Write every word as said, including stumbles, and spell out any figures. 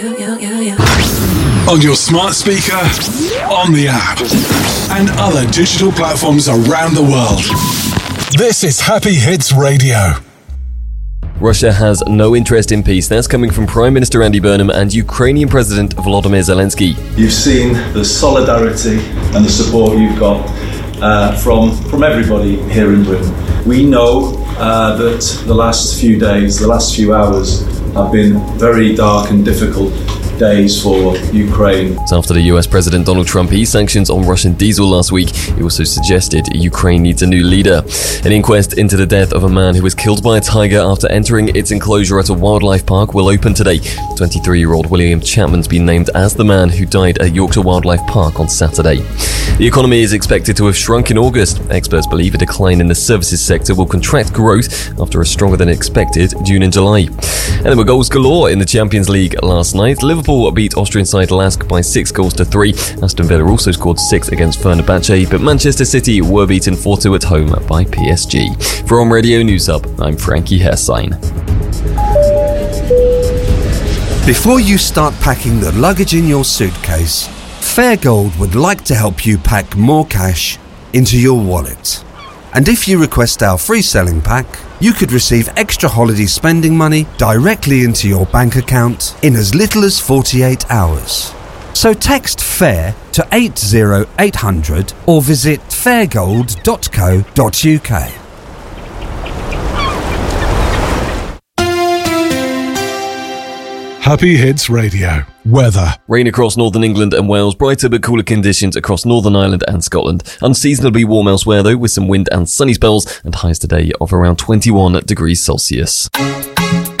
On your smart speaker, on the app, and other digital platforms around the world. This is Happy Hits Radio. Russia has no interest in peace. That's coming from Prime Minister Andy Burnham and Ukrainian President Volodymyr Zelensky. You've seen the solidarity and the support you've got uh, from, from everybody here in Britain. We know uh, that the last few days, the last few hours have been very dark and difficult days for Ukraine. So after the U S President Donald Trump eased sanctions on Russian diesel last week, he also suggested Ukraine needs a new leader. An inquest into the death of a man who was killed by a tiger after entering its enclosure at a wildlife park will open today. twenty-three-year-old William Chapman's been named as the man who died at Yorkshire Wildlife Park on Saturday. The economy is expected to have shrunk in August. Experts believe a decline in the services sector will contract growth after a stronger than expected June and July. And there were goals galore in the Champions League last night. Liverpool beat Austrian side Lask by six goals to three. Aston Villa also scored six against Fenerbahce, but Manchester City were beaten four two at home by P S G. For On Radio News Hub, I'm Frankie Hessine. Before you start packing the luggage in your suitcase, Fairgold would like to help you pack more cash into your wallet. And if you request our free selling pack, you could receive extra holiday spending money directly into your bank account in as little as forty-eight hours. So text FAIR to eight zero eight hundred or visit fairgold dot co dot uk. Happy Hits Radio. Weather. Rain across northern England and Wales, brighter but cooler conditions across Northern Ireland and Scotland. Unseasonably warm elsewhere though, with some wind and sunny spells, and highs today of around twenty-one degrees Celsius.